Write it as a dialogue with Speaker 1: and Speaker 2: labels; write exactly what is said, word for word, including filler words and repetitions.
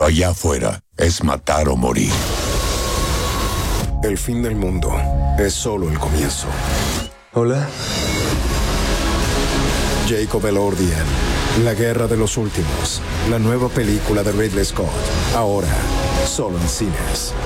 Speaker 1: Allá afuera es matar o morir.
Speaker 2: El fin del mundo es solo el comienzo.
Speaker 3: Hola.
Speaker 2: Jacob Elordian, La Guerra de los Últimos, la nueva película de Ridley Scott, ahora solo en cines.